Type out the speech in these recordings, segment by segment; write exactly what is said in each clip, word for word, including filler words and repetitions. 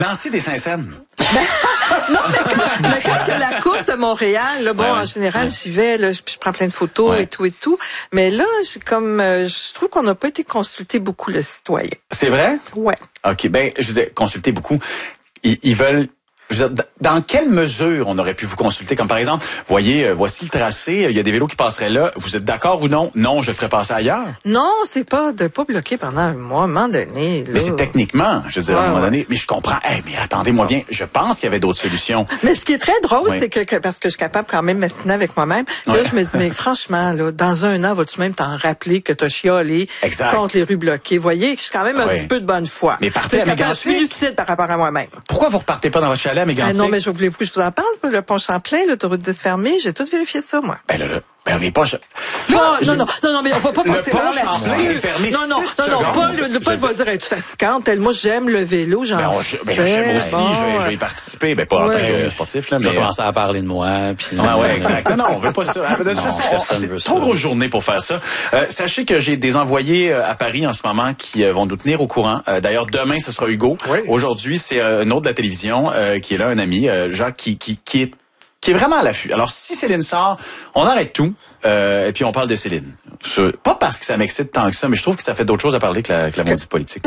Lancer des Saint-Saëns. Non, mais quand, mais quand il y a la course de Montréal, là, bon, ouais, ouais. en général, ouais. j'y vais, là, je, je prends plein de photos ouais. et tout et tout. Mais là, j'ai comme, euh, je trouve qu'on n'a pas été consulté beaucoup le citoyen. C'est vrai? Ouais. OK, ben, je vous ai consulté beaucoup. Ils, ils veulent... Je veux dire, dans quelle mesure on aurait pu vous consulter? Comme par exemple, voyez, euh, voici le tracé, il y a des vélos qui passeraient là. Vous êtes d'accord ou non? Non, je le ferai passer ailleurs. Non, c'est pas de pas bloquer pendant un mois, un moment donné. Là. Mais c'est techniquement, je veux dire, ouais, à un moment donné. Ouais. Mais je comprends. Hey, mais attendez-moi bien, je pense qu'il y avait d'autres solutions. Mais ce qui est très drôle, oui. c'est que, que parce que je suis capable quand même de m'assiner avec moi-même, ouais. là, je me dis, mais franchement, là, dans un an, vas-tu même t'en rappeler que t'as chialé exact. contre les rues bloquées? Vous voyez, je suis quand même un ouais. petit peu de bonne foi. Mais partez à Mégantic. Je suis lucide par rapport à moi-même. Pourquoi vous repartez pas dans votre chalet à Mégantic? Ah non, mais je voulez-vous que je vous en parle? Le pont Champlain, l'autoroute dix fermée, j'ai tout vérifié ça, moi. Ben là, là, ben mais pas... Je... Là, non, non, non, non, mais on va pas passer par là. Le pont fermé Non, non, non, non, Paul, le Paul va dire, es-tu fatigante? Tellement j'aime le vélo, j'en ben, fais. Ben, j'aime aussi, bon. je, vais, je vais y participer. Ben, pas ouais. en tant que sportif, là, mais... Je vais commencer à parler de moi, puis... Ah ouais, exact. Non, non, on veut pas ça. De toute façon, c'est trop grosse journée pour faire ça. Euh, sachez que j'ai des envoyés à Paris en ce moment qui vont nous tenir au courant. Euh, d'ailleurs, demain, ce sera Hugo. Oui. Aujourd'hui, c'est un autre de la télévision euh, qui est là, un ami, euh, Jacques, qui, qui, qui est qui est vraiment à l'affût. Alors, si Céline sort, on arrête tout, euh, et puis on parle de Céline. Pas parce que ça m'excite tant que ça, mais je trouve que ça fait d'autres choses à parler que la, que la maudite politique.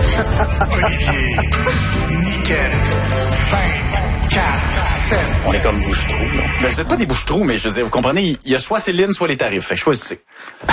Olivier, nickel, vingt, quatre, sept. On est comme bouche-trou, là. Ben, vous n'êtes pas des bouche-trous, mais je veux dire, vous comprenez, il y a soit Céline, soit les tarifs. Fait que choisissez.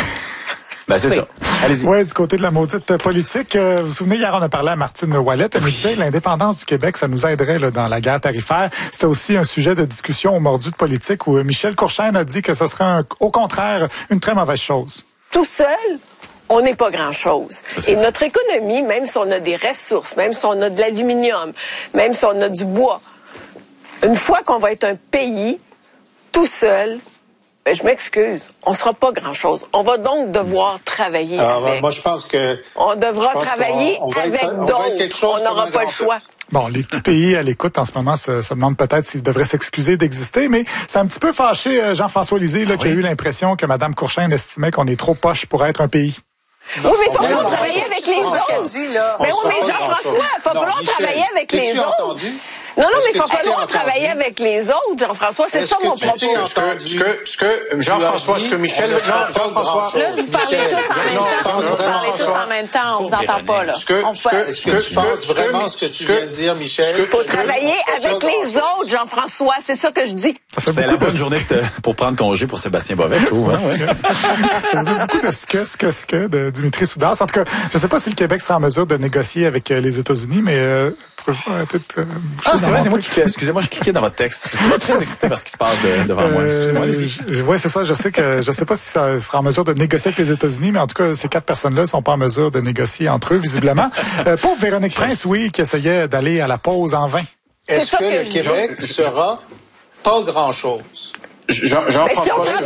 Ben, c'est ça. Allez-y. Oui, du côté de la maudite politique, euh, vous vous souvenez, hier, on a parlé à Martine Ouellet. Elle nous disait que l'indépendance du Québec, ça nous aiderait là, dans la guerre tarifaire. C'était aussi un sujet de discussion au mordu de politique où Michel Courchaine a dit que ce serait, un, au contraire, une très mauvaise chose. Tout seul, on n'est pas grand-chose. Et notre économie, même si on a des ressources, même si on a de l'aluminium, même si on a du bois, une fois qu'on va être un pays, tout seul, ben, je m'excuse, on sera pas grand-chose. On va donc devoir travailler Alors, avec. Moi, je pense que... On devra travailler on, on avec d'autres. On n'aura pas le choix. Bon, les petits pays à l'écoute en ce moment se, se demandent peut-être s'ils devraient s'excuser d'exister, mais c'est un petit peu fâché Jean-François Lisée là, ah, qui oui? a eu l'impression que Mme Courchaine estimait qu'on est trop poche pour être un pays. Oui, mais il va falloir travailler avec les autres. Mais oui, mais Jean-François, il va falloir travailler avec les autres. Non, non, mais il va falloir travailler avec les autres, Jean-François. C'est ça mon propos. Ce que, ce que, ce que, Jean-François, ce que Michel, Jean-François. Là, vous parlez tous en même temps. Vous parlez tous en même temps. On vous entend pas, là. Est-ce que, est-ce que tu penses vraiment ce que tu viens de dire, Michel? Il faut travailler avec les autres, Jean-François. C'est ça que je dis. C'est la bonne journée pour prendre congé pour Sébastien Bovet, je trouve. Ça faisait beaucoup de ce que, ce que, ce que de Dimitri Soudas. En tout cas, je ne sais pas si le Québec sera en mesure de négocier avec les États-Unis, mais euh, peut-être. Euh, ah, c'est vrai, c'est moi qui fais. Excusez-moi, je cliquais dans votre texte. Je suis très excité par ce qui se passe de, devant euh, moi. Excusez-moi, allez-y. Oui, c'est ça. Je sais que je sais pas si ça sera en mesure de négocier avec les États-Unis, mais en tout cas, ces quatre personnes-là sont pas en mesure de négocier entre eux, visiblement. euh, pauvre Véronique Prince, oui, qui essayait d'aller à la pause en vain. Est-ce que, que le Québec dis. sera pas grand-chose? Jean, Jean-François, si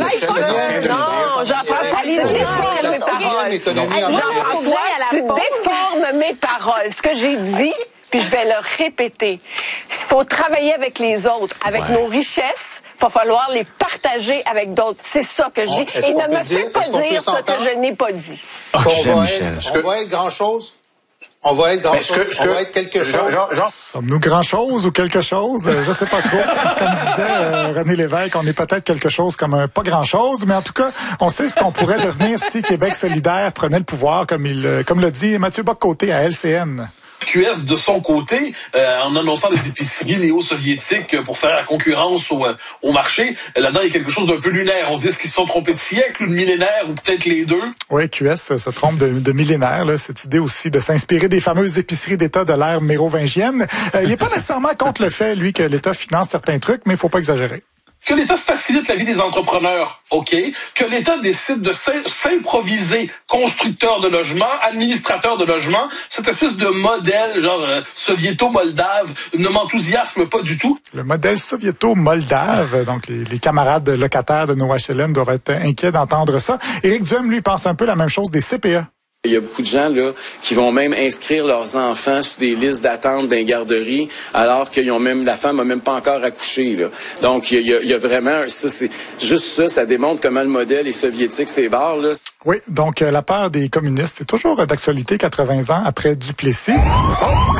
non, Jean-François, tu déformes mes paroles. Jean-François, tu déformes mes paroles. Ce que j'ai dit, puis je vais le répéter. Il faut travailler avec les autres, avec ouais. nos richesses. Il va falloir les partager avec d'autres. C'est ça que je dis. On, Et ne me fais pas dire ce que je n'ai pas dit. Oh, on va être, on va être grand-chose? On va être grand chose, que, on que, va être quelque chose. Jean, Jean, Sommes-nous grand chose ou quelque chose? Je sais pas trop. Comme disait euh, René Lévesque, on est peut-être quelque chose comme un pas grand chose, mais en tout cas, on sait ce qu'on pourrait devenir si Québec solidaire prenait le pouvoir, comme il, comme le dit Mathieu Bock-Côté à L C N. Q S, de son côté, euh, en annonçant des épiceries néo-soviétiques pour faire la concurrence au, au marché, là-dedans, il y a quelque chose d'un peu lunaire. On se dit, est-ce qu'ils se sont trompés de siècle ou de millénaire, ou peut-être les deux? Oui, Q S se trompe de, de millénaire. Là. Cette idée aussi de s'inspirer des fameuses épiceries d'État de l'ère mérovingienne. Euh, il n'est pas nécessairement contre le fait, lui, que l'État finance certains trucs, mais il faut pas exagérer. Que l'État facilite la vie des entrepreneurs, OK. Que l'État décide de s'improviser constructeur de logements, administrateur de logements, cette espèce de modèle genre euh, soviéto-moldave ne m'enthousiasme pas du tout. Le modèle soviéto-moldave, donc les, les camarades locataires de nos H L M doivent être inquiets d'entendre ça. Éric Duhem, lui, pense un peu la même chose des C P E. Il y a beaucoup de gens là qui vont même inscrire leurs enfants sur des listes d'attente d'un garderie alors qu'ils ont même la femme a même pas encore accouché là. Donc il y a, il y a vraiment ça c'est juste ça ça démontre comment le modèle est soviétique c'est barre là. Oui, donc la peur des communistes c'est toujours d'actualité quatre-vingts ans après Duplessis.